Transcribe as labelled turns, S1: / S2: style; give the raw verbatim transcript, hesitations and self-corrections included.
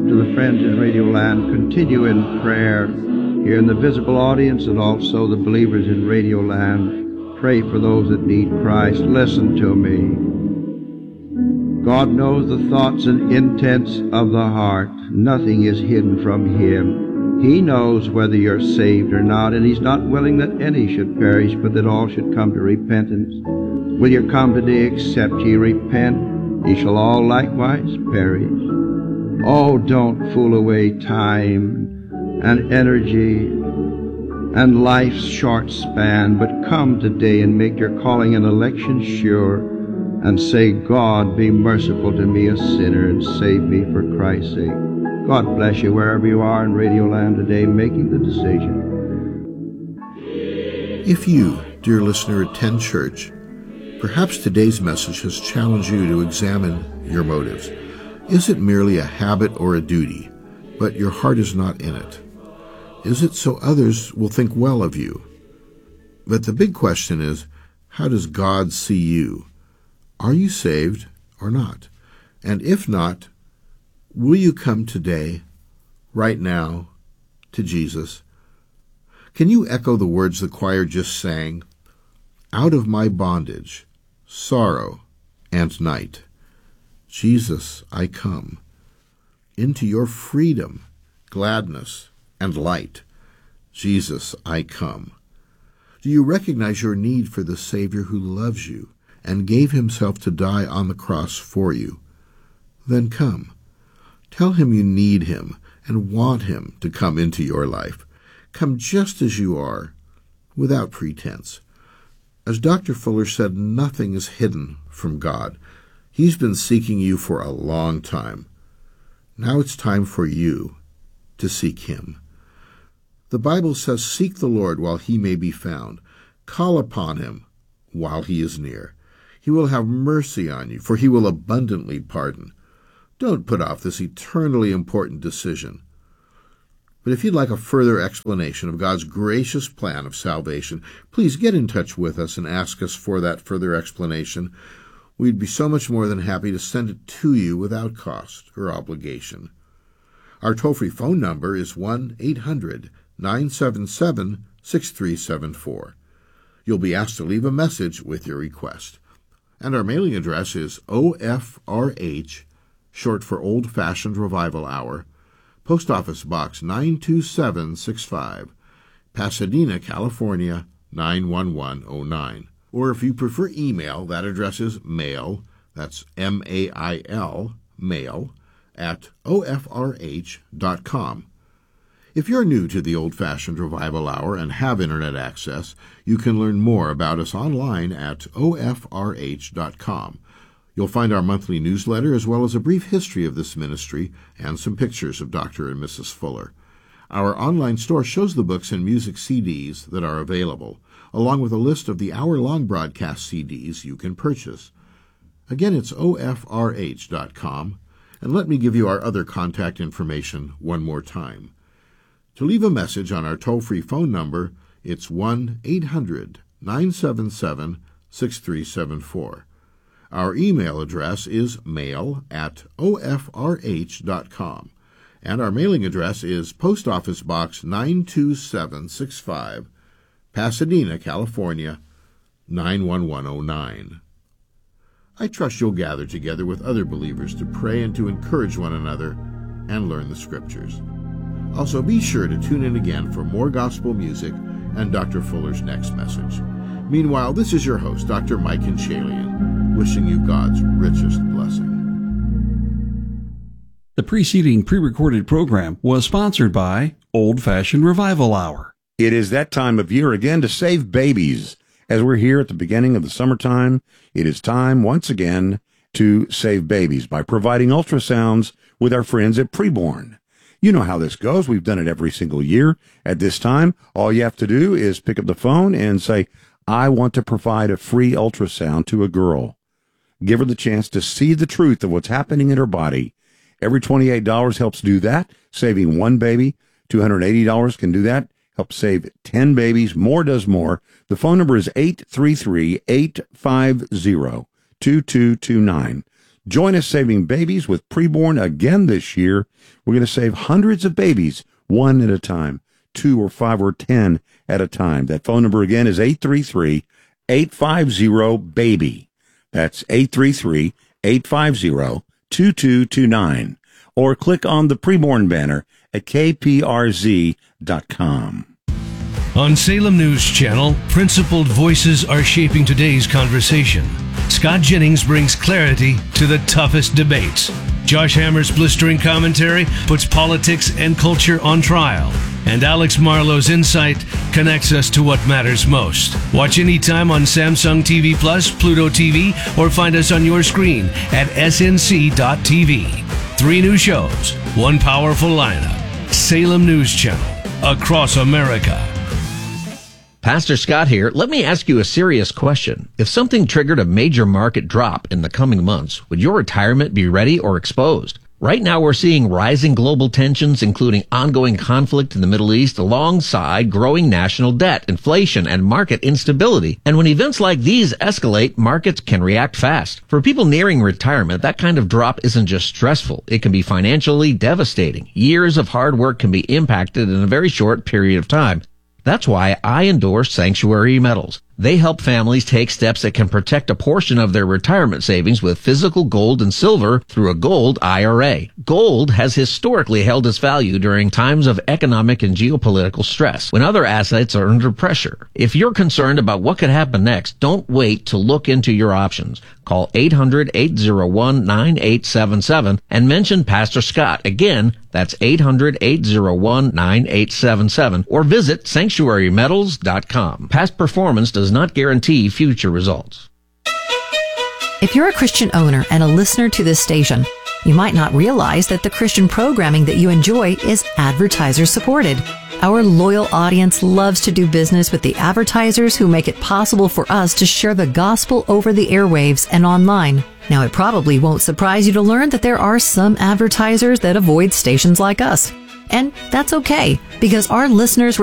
S1: to the friends in Radio Land. Continue in prayer here in the visible audience and also the believers in Radio Land. Pray for those that need Christ. Listen to me. God knows the thoughts and intents of the heart. Nothing is hidden from Him. He knows whether you're saved or not, and He's not willing that any should perish, but that all should come to repentance. Will you come today except ye repent? Ye shall all likewise perish. Oh, don't fool away time and energy and life's short span, but come today and make your calling and election sure, and say, God, be merciful to me, a sinner, and save me for Christ's sake. God bless you wherever you are in Radio Land today, making the decision.
S2: If you, dear listener, attend church, perhaps today's message has challenged you to examine your motives. Is it merely a habit or a duty, but your heart is not in it? Is it so others will think well of you? But the big question is, how does God see you? Are you saved or not? And if not, will you come today, right now, to Jesus? Can you echo the words the choir just sang? Out of my bondage, sorrow, and night, Jesus, I come. Into your freedom, gladness, and light, Jesus, I come. Do you recognize your need for the Savior who loves you and gave Himself to die on the cross for you? Then come. Tell Him you need Him and want Him to come into your life. Come just as you are, without pretense. As Doctor Fuller said, nothing is hidden from God. He's been seeking you for a long time. Now it's time for you to seek Him. The Bible says, seek the Lord while He may be found. Call upon Him while He is near. He will have mercy on you, for He will abundantly pardon. Don't put off this eternally important decision. But if you'd like a further explanation of God's gracious plan of salvation, please get in touch with us and ask us for that further explanation. We'd be so much more than happy to send it to you without cost or obligation. Our toll-free phone number is one eight hundred nine seven seven six three seven four. You'll be asked to leave a message with your request. And our mailing address is O F R H, short for Old Fashioned Revival Hour, Post Office Box nine two seven six five, Pasadena, California nine one one oh nine. Or if you prefer email, that address is mail, that's M A I L, mail, at O F R H dot com. If you're new to the Old Fashioned Revival Hour and have Internet access, you can learn more about us online at O F R H dot com. You'll find our monthly newsletter as well as a brief history of this ministry and some pictures of Doctor and Missus Fuller. Our online store shows the books and music C Ds that are available, along with a list of the hour-long broadcast C Ds you can purchase. Again, it's O F R H dot com, and let me give you our other contact information one more time. To leave a message on our toll-free phone number, it's one eight hundred nine seven seven six three seven four. Our email address is mail at O F R H dot com, and our mailing address is Post Office Box nine two seven six five, Pasadena, California nine one one oh nine. I trust you'll gather together with other believers to pray and to encourage one another and learn the Scriptures. Also, be sure to tune in again for more gospel music and Doctor Fuller's next message. Meanwhile, this is your host, Doctor Mike Enchalian, wishing you God's richest blessing.
S3: The preceding pre-recorded program was sponsored by Old Fashioned Revival Hour.
S4: It is that time of year again to save babies. As we're here at the beginning of the summertime, it is time once again to save babies by providing ultrasounds with our friends at Preborn. You know how this goes. We've done it every single year. At this time, all you have to do is pick up the phone and say, I want to provide a free ultrasound to a girl. Give her the chance to see the truth of what's happening in her body. Every twenty-eight dollars helps do that, saving one baby. two hundred eighty dollars can do that, help save ten babies. More does more. The phone number is eight three three, eight five zero, two two two nine. Join us saving babies with Preborn again this year. We're going to save hundreds of babies, one at a time, two or five or ten at a time. That phone number again is eight three three, eight five zero, BABY. That's eight three three, eight five zero, two two two nine. Or click on the Preborn banner at k p r z dot com.
S5: On Salem News Channel, principled voices are shaping today's conversation. Scott Jennings brings clarity to the toughest debates. Josh Hammer's blistering commentary puts politics and culture on trial. And Alex Marlowe's insight connects us to what matters most. Watch anytime on Samsung T V Plus, Pluto T V, or find us on your screen at s n c dot t v. Three new shows, one powerful lineup. Salem News Channel, across America.
S6: Pastor Scott here. Let me ask you a serious question. If something triggered a major market drop in the coming months, would your retirement be ready or exposed? Right now we're seeing rising global tensions, including ongoing conflict in the Middle East, alongside growing national debt, inflation, and market instability. And when events like these escalate, markets can react fast. For people nearing retirement, that kind of drop isn't just stressful. It can be financially devastating. Years of hard work can be impacted in a very short period of time. That's why I endorse Sanctuary Metals. They help families take steps that can protect a portion of their retirement savings with physical gold and silver through a gold I R A. Gold has historically held its value during times of economic and geopolitical stress, when other assets are under pressure. If you're concerned about what could happen next, don't wait to look into your options. Call eight hundred, eight oh one, nine eight seven seven and mention Pastor Scott. Again, that's eight hundred, eight oh one, nine eight seven seven, or visit sanctuary metals dot com. Past performance does not guarantee future results.
S7: If you're a Christian owner and a listener to this station, you might not realize that the Christian programming that you enjoy is advertiser supported. Our loyal audience loves to do business with the advertisers who make it possible for us to share the gospel over the airwaves and online. Now, it probably won't surprise you to learn that there are some advertisers that avoid stations like us. And that's okay, because our listeners